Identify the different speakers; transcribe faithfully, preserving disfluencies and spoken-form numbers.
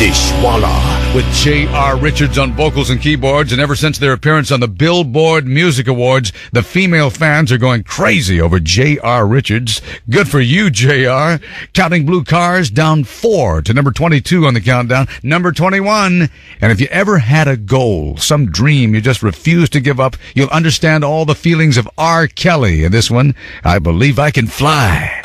Speaker 1: Dishwalla with J R. Richards on vocals and keyboards, and ever since their appearance on the Billboard Music Awards, the female fans are going crazy over J R. Richards. Good for you, J R. Counting Blue Cars down four to number twenty-two on the countdown, number twenty-one. And if you ever had a goal, some dream you just refused to give up, you'll understand all the feelings of R. Kelly in this one, I Believe I Can Fly.